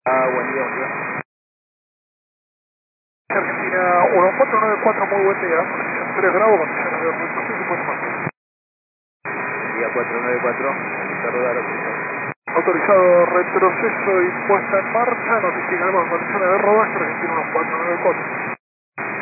Buen día, buen día. Argentina 1494, muy buen día. 3 grados, condiciones de retraso y buen marco. Día 494, autoriza rodar, autorizado. Autorizado retroceso y puesta en marcha, notificamos condiciones de rodaje, Argentina 1494.